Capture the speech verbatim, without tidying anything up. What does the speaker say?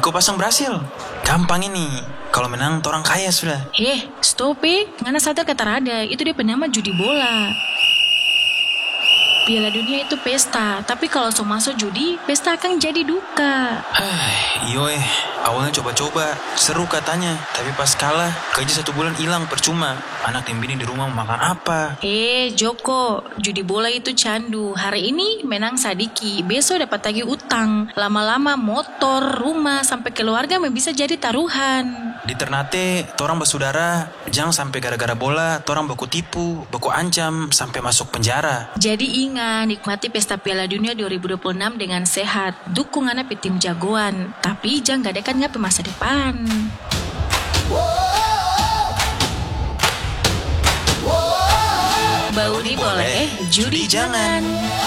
Iko pasang berhasil. Gampang ini. Kalau menang, orang kaya sudah. Eh, stop eh. Ngana sadar kata Rada, itu dia penama judi bola. Piala Dunia itu pesta, tapi kalau so masuk judi, pesta akan jadi duka. Iyo eh, awalnya coba-coba, seru katanya. Tapi pas kalah, gaji satu bulan hilang percuma. Anak tim bini di rumah mau makan apa? Eh, Joko, judi bola itu candu. Hari ini menang Sadiki, besok dapat tagih utang. Lama-lama motor, rumah, sampai keluarga bisa jadi taruhan. Di Ternate, torang bersaudara, jangan sampai gara-gara bola, torang baku tipu, baku ancam, sampai masuk penjara. Jadi ingat, nikmati pesta Piala Dunia dua ribu dua puluh enam dengan sehat. Dukung anak tim jagoan, tapi jangan gadekan ngape masa depan. Bauri boleh, judi jangan.